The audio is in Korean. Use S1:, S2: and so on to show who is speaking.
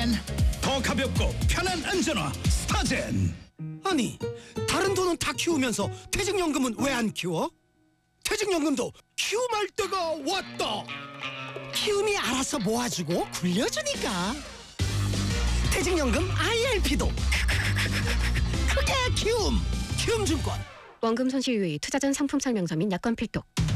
S1: 더 가볍고 편한 안전화 스타젠.
S2: 아니, 다른 돈은 다 키우면서 퇴직연금은 왜 안 키워? 퇴직연금도 키움할 때가 왔다. 키움이 알아서 모아주고 굴려주니까. 퇴직연금 IRP도 크게 키움. 키움증권.
S3: 원금 손실 유의, 투자전 상품 설명서 및 약관 필독.